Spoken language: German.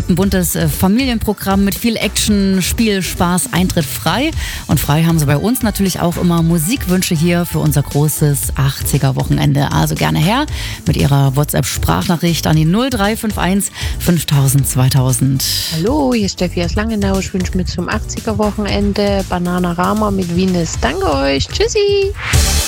Gibt ein buntes Familienprogramm mit viel Action, Spiel, Spaß, Eintritt frei. Und frei haben sie bei uns natürlich auch immer Musikwünsche hier für unser großes 80er-Wochenende. Also gerne her mit ihrer WhatsApp-Sprachnachricht an die 0351 5000 2000. Hallo, hier ist Steffi aus Langenau. Ich wünsche mir zum 80er-Wochenende Bananarama mit Venus. Danke euch. Tschüssi.